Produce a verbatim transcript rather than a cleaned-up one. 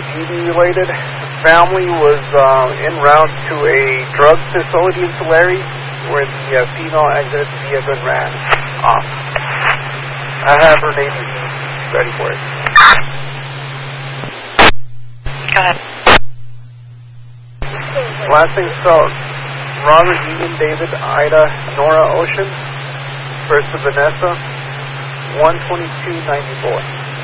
related. Family was uh, en route to a drug facility in Tulare where the uh, female exited the vehicle and ran off. I have her name ready for it. Go ahead. Last name spelled Robert Union David Ida Nora Ocean. First of Vanessa. one twenty-two ninety-four.